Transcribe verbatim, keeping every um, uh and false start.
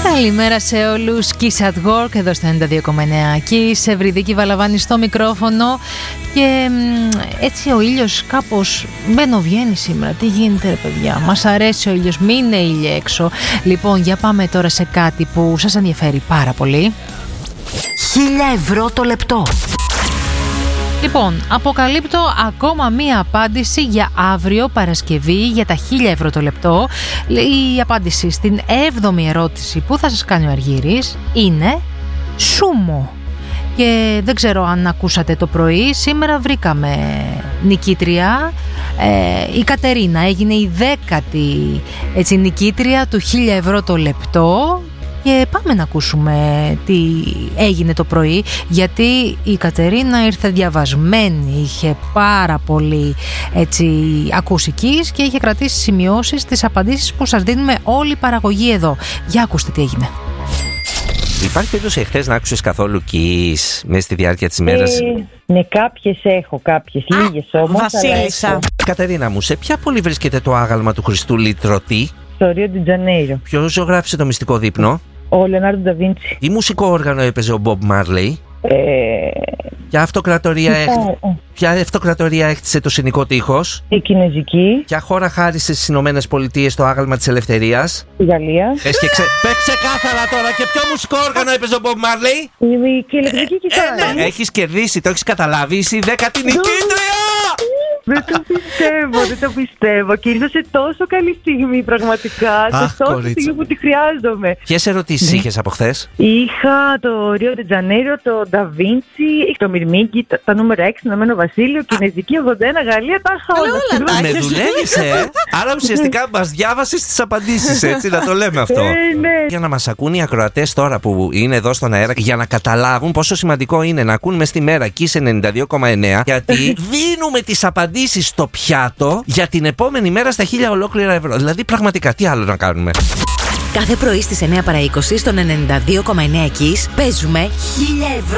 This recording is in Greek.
Καλημέρα σε όλους. Kiss at Work εδώ στο ενενήντα δύο κόμμα εννέα. Kiss, Ευρυδίκη Βαλαβάνη στο μικρόφωνο. Και έτσι ο ήλιος κάπως μπαίνω-βγαίνει σήμερα. Τι γίνεται ρε παιδιά, μας αρέσει ο ήλιος, μην είναι ήλιο έξω. Λοιπόν, για πάμε τώρα σε κάτι που σας ενδιαφέρει πάρα πολύ. Χίλια ευρώ το λεπτό. Λοιπόν, αποκαλύπτω ακόμα μία απάντηση για αύριο Παρασκευή για τα χίλια ευρώ το λεπτό. Η απάντηση στην έβδομη ερώτηση που θα σας κάνει ο Αργύρης είναι σούμο. Και δεν ξέρω αν ακούσατε το πρωί, σήμερα βρήκαμε νικήτρια. Ε, η Κατερίνα έγινε η δέκατη έτσι, νικήτρια του χίλια ευρώ το λεπτό. Και πάμε να ακούσουμε τι έγινε το πρωί, γιατί η Κατερίνα ήρθε διαβασμένη, είχε πάρα πολύ έτσι, ακουσικής και είχε κρατήσει σημειώσεις στις απαντήσεις που σας δίνουμε όλη η παραγωγή εδώ. Για ακούστε τι έγινε. Υπάρχει περίπτωση εχθές να άκουσες καθόλου Kiss μέσα στη διάρκεια της ημέρας? Ε, ναι, κάποιες έχω, κάποιες, λίγες όμως. Βασίλισσα. Κατερίνα μου, σε ποια πόλη βρίσκεται το άγαλμα του Χριστού Λυτρωτή? Στο Ρίο ντι Τζανέιρο. Ποιος ζωγράφισε το μυστικό δείπνο? Ο Λεωνάρντο Νταβίντσι. Τι μουσικό όργανο έπαιζε ο Μπομπ Μάρλεϊ? Ε, Ποια αυτοκρατορία, έχ... Ποια αυτοκρατορία έκτισε το Συνικό Τείχος? η Κινέζικη. Ποια χώρα χάρισε στις Ηνωμένες Πολιτείες το άγαλμα της Ελευθερίας? Η Γαλλία. Πες και ξε... Πες ξεκάθαρα τώρα, και ποιο μουσικό όργανο έπαιζε ο Μπομπ Μάρλεϊ? Η ηλεκτρική κιθάρα. Ε, ναι. Έχεις κερδίσει, το έχεις καταλάβει, είσαι η δέκατη νικήτρια! Δεν το πιστεύω, δεν το πιστεύω. Και ήρθα σε τόσο καλή στιγμή, πραγματικά. Αχ, σε τόσο κορίτσι. στιγμή που τη χρειάζομαι. Ποιες ερωτήσεις είχες από χθες? Είχα το Ρίο ντι Τζανέιρο, το Νταβίντσι, το Μυρμήγκι, τα, τα νούμερα έξι, Ηνωμένο Βασίλειο, Κινέζικη ογδόντα ένα, Γαλλία, τα είχα όλα. Με δουλεύεις, ε! Άρα ουσιαστικά μας διάβασες τις απαντήσεις, έτσι, να το λέμε αυτό. Ε, ναι. Για να μας ακούν οι ακροατές τώρα που είναι εδώ στον αέρα, για να καταλάβουν πόσο σημαντικό είναι να ακούν μες στη μέρα Kiss ενενήντα δύο κόμμα εννέα, γιατί δίνουμε τις απαντήσεις στο πιάτο για την επόμενη μέρα στα χίλια ολόκληρα ευρώ. Δηλαδή, πραγματικά, τι άλλο να κάνουμε? Κάθε πρωί στις εννέα παρά είκοσι στον ενενήντα δύο κόμμα εννέα Kiss παίζουμε χίλια ευρώ